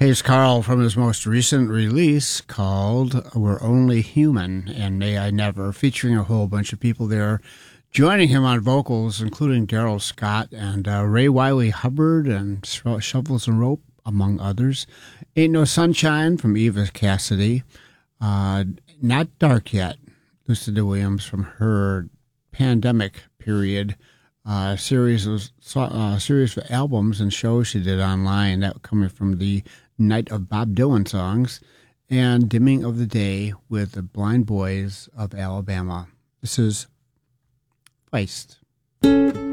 Here's Carl from his most recent release called We're Only Human and May I Never, featuring a whole bunch of people there joining him on vocals, including Daryl Scott and Ray Wiley Hubbard and Shovels and Rope, among others. Ain't No Sunshine from Eva Cassidy. Not Dark Yet, Lucinda Williams from her pandemic period series of albums and shows she did online, that coming from the Night of Bob Dylan songs, and Dimming of the Day with the Blind Boys of Alabama. This is Feist.